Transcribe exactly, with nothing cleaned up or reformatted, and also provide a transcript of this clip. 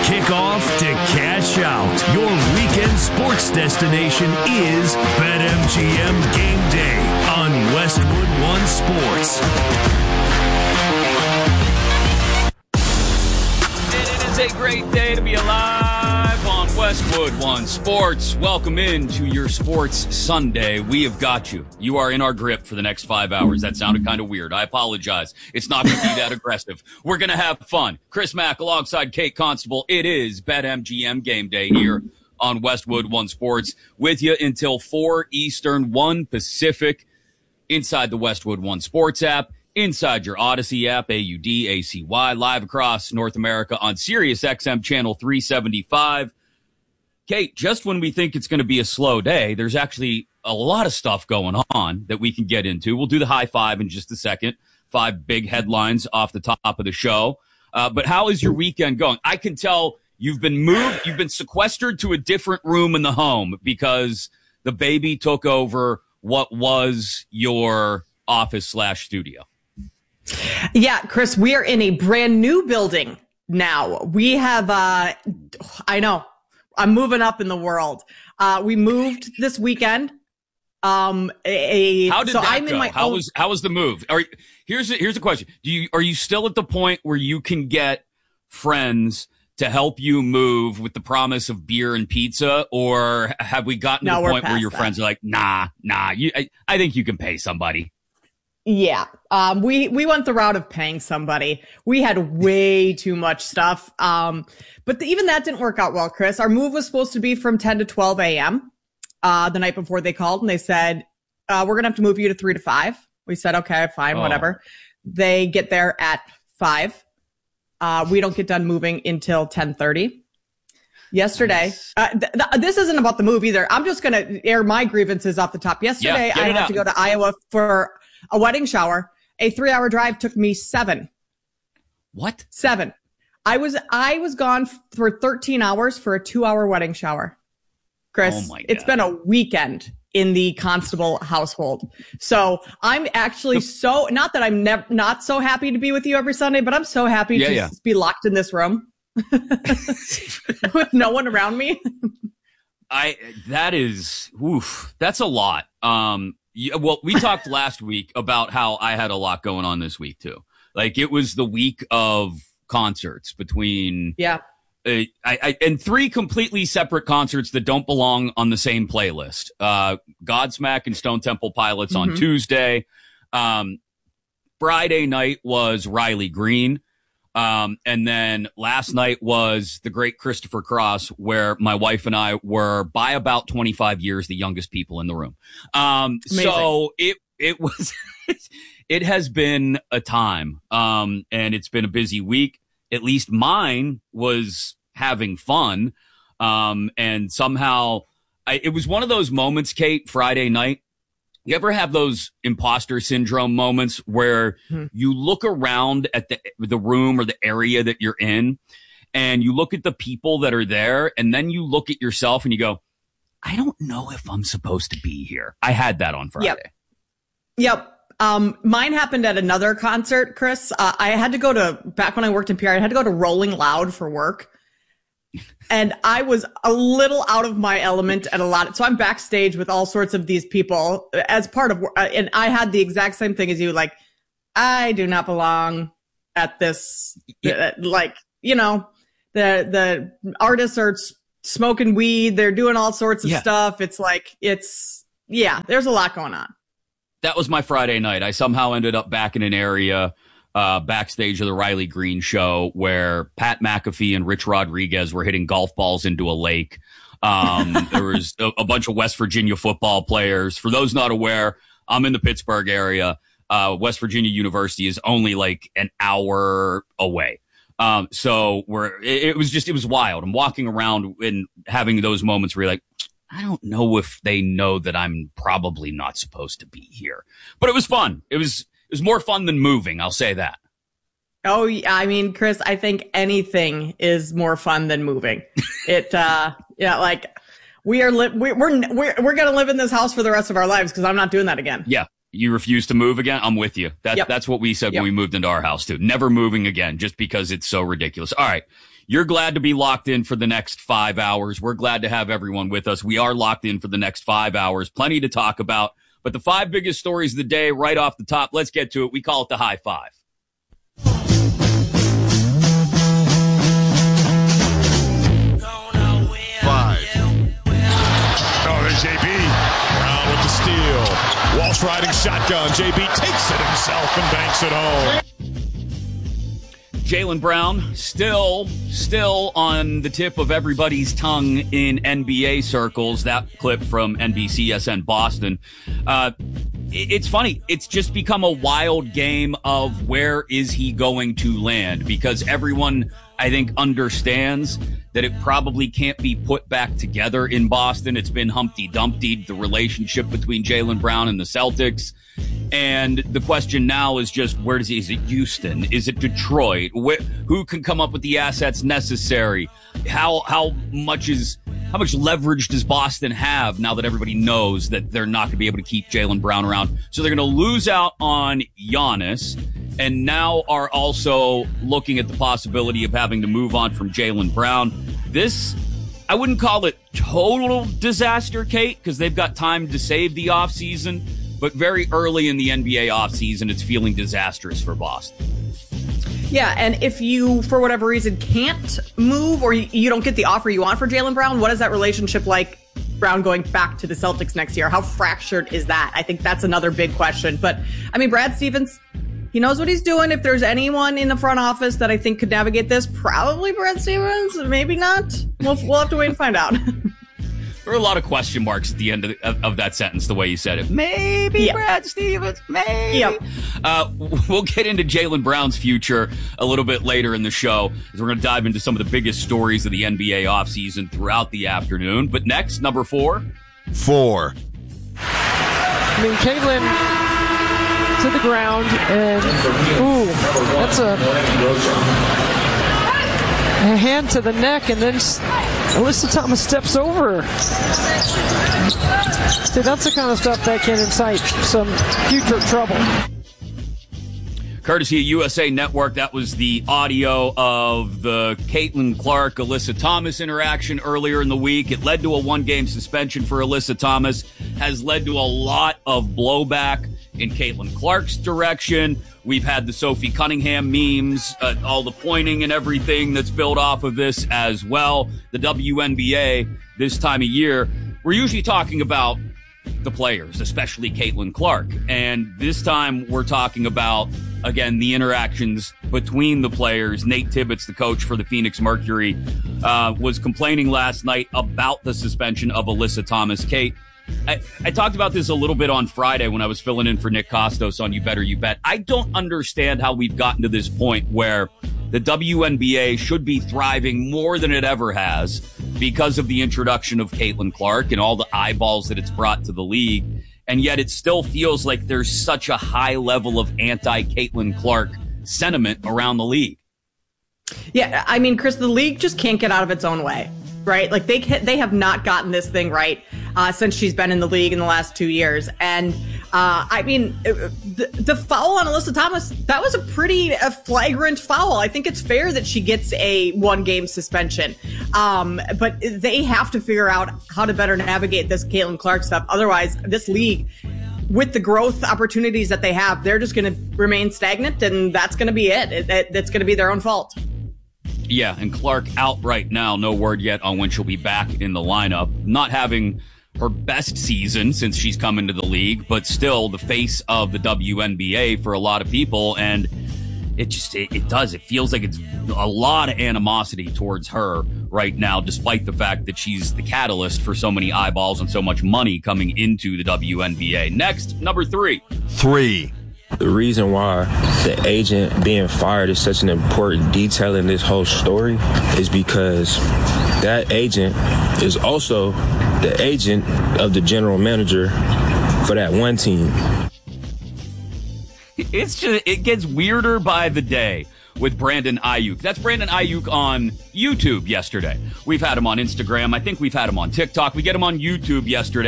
kickoff to cash out. Your weekend sports destination is BetMGM Game Day on Westwood One Sports. It is a great day to be alive on Westwood One Sports. Welcome into your Sports Sunday. We have got you. You are in our grip for the next five hours. That sounded kind of weird. I apologize. It's not going to be that aggressive. We're going to have fun. Chris Mack alongside Kate Constable. It is BetMGM Game Day here on Westwood One Sports with you until four Eastern, one Pacific inside the Westwood One Sports app. Inside your Odyssey app, A U D A C Y, live across North America on Sirius X M channel three seventy-five. Kate, just when we think it's going to be a slow day, there's actually a lot of stuff going on that we can get into. We'll do the high five in just a second. Five big headlines off the top of the show. Uh, but how is your weekend going? I can tell you've been moved, you've been sequestered to a different room in the home because the baby took over what was your office slash studio. Yeah, Chris, we are in a brand new building now. We have, uh, I know, I'm moving up in the world. Uh, we moved this weekend. Um, a, how did so that I'm go? in my how own- was how was the move? Are, here's a, here's a question: Do you are you still at the point where you can get friends to help you move with the promise of beer and pizza, or have we gotten No, to the we're point where past your that. friends are like, nah, nah, you, I, I think you can pay somebody. Yeah, um, we, we went the route of paying somebody. We had way too much stuff. Um, but the, even that didn't work out well, Chris. Our move was supposed to be from ten to twelve a.m. Uh, the night before they called and they said, uh, we're going to have to move you to three to five. We said, okay, fine, Oh. whatever. They get there at five. Uh, we don't get done moving until ten thirty. Yesterday, Nice. uh, th- th- this isn't about the move either. I'm just going to air my grievances off the top. Yesterday, get I it had out. to go to Iowa for a wedding shower. A three hour drive took me seven, What? seven. I was, I was gone f- for thirteen hours for a two hour wedding shower. Chris, Oh my it's God. been a weekend in the Constable household. So I'm actually so, not that I'm nev- not so happy to be with you every Sunday, but I'm so happy Yeah, to yeah. s- be locked in this room with no one around me. I that is oof, that's a lot. Um, yeah, well, we talked last week about how I had a lot going on this week too. Like it was the week of concerts between Yeah. uh, I, I and three completely separate concerts that don't belong on the same playlist. Uh, Godsmack and Stone Temple Pilots on Mhm. Tuesday. Um, Friday night was Riley Green. Um, and then last night was the great Christopher Cross, where my wife and I were by about twenty-five years the youngest people in the room. Um, so it, it was, it has been a time. Um, and it's been a busy week. At least mine was having fun. Um, and somehow I, it was one of those moments, Kate, Friday night. You ever have those imposter syndrome moments where Hmm. you look around at the the room or the area that you're in and you look at the people that are there and then you look at yourself and you go, I don't know if I'm supposed to be here. I had that on Friday. Yep. Yep. Um, mine happened at another concert, Chris. Uh, I had to go to, back when I worked in P R, I had to go to Rolling Loud for work. And I was a little out of my element at a lot. So I'm backstage with all sorts of these people as part of, uh, and I had the exact same thing as you. Like, I do not belong at this, Yeah. uh, like, you know, the, the artists are s- smoking weed. They're doing all sorts of Yeah. stuff. It's like, it's, yeah, there's a lot going on. That was my Friday night. I somehow ended up back in an area uh, backstage of the Riley Green show where Pat McAfee and Rich Rodriguez were hitting golf balls into a lake. Um, there was a, a bunch of West Virginia football players. For those not aware, I'm in the Pittsburgh area. Uh, West Virginia University is only like an hour away. Um, so we're, it, it was just, it was wild. I'm walking around and having those moments where you're like, I don't know if they know that I'm probably not supposed to be here, but it was fun. It was, it was more fun than moving. I'll say that. Oh, yeah. I mean, Chris, I think anything is more fun than moving. It, uh, yeah, like we are, li- we're, we're, we're, we're going to live in this house for the rest of our lives because I'm not doing that again. Yeah. You refuse to move again? I'm with you. That, Yep. That's what we said Yep. when we moved into our house too. Never moving again just because it's so ridiculous. All right. You're glad to be locked in for the next five hours. We're glad to have everyone with us. We are locked in for the next five hours. Plenty to talk about. But the five biggest stories of the day right off the top, let's get to it. We call it the high five. Five. Oh, there's J B. Brown with the steal. Walsh riding shotgun. J B takes it himself and banks it home. Jaylen Brown still, still on the tip of everybody's tongue in N B A circles. That clip from N B C S N Boston. Uh, it, it's funny. It's just become a wild game of where is he going to land, because everyone, I think, understands that it probably can't be put back together in Boston. It's been Humpty Dumpty, the relationship between Jaylen Brown and the Celtics. And the question now is just, where does he, is it Houston? Is it Detroit? Wh- who can come up with the assets necessary? How, how much is, how much leverage does Boston have now that everybody knows that they're not going to be able to keep Jaylen Brown around? So they're going to lose out on Giannis, and now are also looking at the possibility of having to move on from Jaylen Brown. This, I wouldn't call it total disaster, Kate, because they've got time to save the offseason, but very early in the N B A offseason, it's feeling disastrous for Boston. Yeah, and if you, for whatever reason, can't move or you, you don't get the offer you want for Jaylen Brown, what is that relationship like, Brown going back to the Celtics next year? How fractured is that? I think that's another big question. But, I mean, Brad Stevens, he knows what he's doing. If there's anyone in the front office that I think could navigate this, probably Brad Stevens, maybe not. We'll, we'll have to wait and find out. There are a lot of question marks at the end of, the, of, of that sentence, the way you said it. Maybe yeah. Brad Stevens, maybe. Yep. Uh, we'll get into Jaylen Brown's future a little bit later in the show, as we're going to dive into some of the biggest stories of the N B A offseason throughout the afternoon. But next, number four. Four. I mean, Jaylen to the ground, and ooh, that's a, a hand to the neck, and then Alyssa Thomas steps over. See, that's the kind of stuff that can incite some future trouble. Courtesy of U S A Network, that was the audio of the Caitlin Clark, Alyssa Thomas interaction earlier in the week. It led to a one-game suspension for Alyssa Thomas, has led to a lot of blowback in Caitlin Clark's direction. We've had the Sophie Cunningham memes, uh, all the pointing and everything that's built off of this as well. The W N B A this time of year, we're usually talking about the players, especially Caitlin Clark. And this time we're talking about, again, the interactions between the players. Nate Tibbetts, the coach for the Phoenix Mercury, uh, was complaining last night about the suspension of Alyssa Thomas. Kate, I, I talked about this a little bit on Friday when I was filling in for Nick Costos on You Better You Bet. I don't understand how we've gotten to this point where the W N B A should be thriving more than it ever has because of the introduction of Caitlin Clark and all the eyeballs that it's brought to the league. And yet it still feels like there's such a high level of anti-Caitlin Clark sentiment around the league. Yeah, I mean, Chris, the league just can't get out of its own way, right? Like they can, they have not gotten this thing right uh, since she's been in the league in the last two years. And uh, I mean, the, the foul on Alyssa Thomas, that was a pretty a flagrant foul. I think it's fair that she gets a one-game suspension. Um, but they have to figure out how to better navigate this Caitlin Clark stuff. Otherwise, this league, with the growth opportunities that they have, they're just going to remain stagnant, and that's going to be it. it, it that's going to be their own fault. Yeah, and Clark out right now. No word yet on when she'll be back in the lineup. Not having her best season since she's come into the league, but still the face of the W N B A for a lot of people. And it just, it, it does. It feels like it's a lot of animosity towards her right now, despite the fact that she's the catalyst for so many eyeballs and so much money coming into the W N B A. Next, number three. Three. The reason why the agent being fired is such an important detail in this whole story is because that agent is also the agent of the general manager for that one team. It's just, it gets weirder by the day with Brandon Ayuk. That's Brandon Ayuk on YouTube yesterday. We've had him on Instagram. I think we've had him on TikTok. We get him on YouTube yesterday.